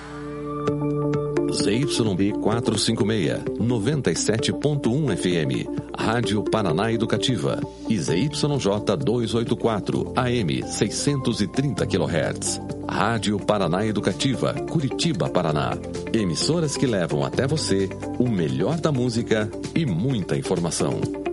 ZYB 456, 97.1 FM, Rádio Paraná Educativa, e ZYJ 284, AM 630 kHz, Rádio Paraná Educativa, Curitiba, Paraná. Emissoras que levam até você o melhor da música e muita informação.